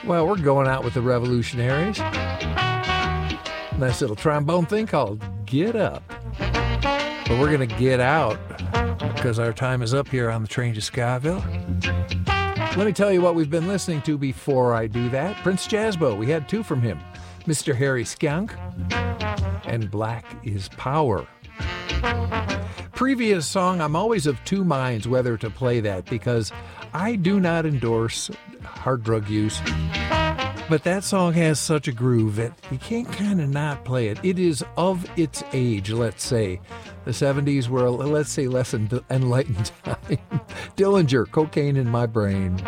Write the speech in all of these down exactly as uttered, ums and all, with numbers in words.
Well, we're going out with the Revolutionaries. Nice little trombone thing called Get Up. But we're going to get out because our time is up here on the train to Skyville. Let me tell you what we've been listening to before I do that. Prince Jazzbo, we had two from him. Mister Harry Skunk and Black is Power. Previous song, I'm always of two minds whether to play that because I do not endorse hard drug use. But that song has such a groove that you can't kind of not play it. It is of its age, let's say. The seventies were, let's say, less enlightened time. Dillinger, Cocaine in My Brain.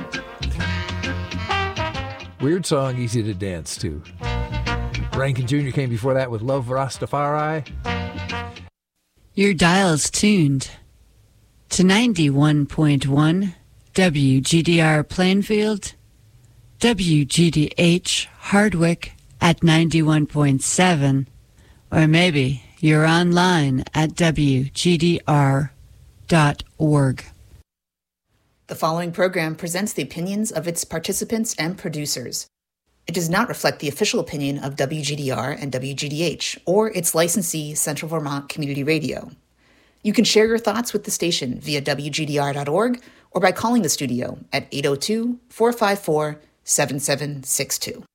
Weird song, easy to dance to. Rankin Junior came before that with Love Rastafari. Your dial's tuned to ninety-one point one W G D R Plainfield, W G D H Hardwick at ninety-one point seven, or maybe you're online at W G D R dot org. The following program presents the opinions of its participants and producers. It does not reflect the official opinion of W G D R and W G D H or its licensee, Central Vermont Community Radio. You can share your thoughts with the station via W G D R dot org or by calling the studio at eight oh two, four five four, seven seven six two.